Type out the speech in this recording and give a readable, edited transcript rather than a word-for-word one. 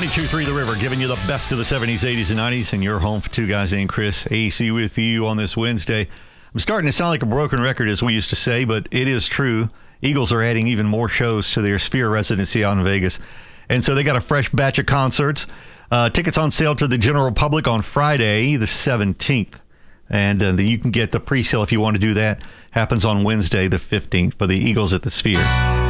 92.3 The River, giving you the best of the 70s, 80s, and 90s, and your home for two guys named Chris. AC with you on this Wednesday. I'm starting to sound like a broken record, as we used to say, but it is true. Eagles are adding even more shows to their Sphere residency out in Vegas. And so they got a fresh batch of concerts. Tickets on sale to the general public on Friday, the 17th. And you can get the pre-sale if you want to do that. Happens on Wednesday, the 15th, for the Eagles at the Sphere.